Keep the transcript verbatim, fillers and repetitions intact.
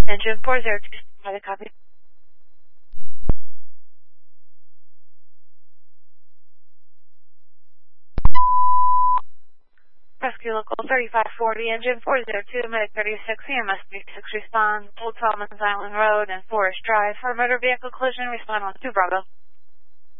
Engine four zero two, by the copy. Rescue Local thirty-five forty, Engine four zero two, Medic thirty-six, E M S thirty-six, respond, Old Solomons Island Road and Forest Drive for a motor vehicle collision, respond on two Bravo.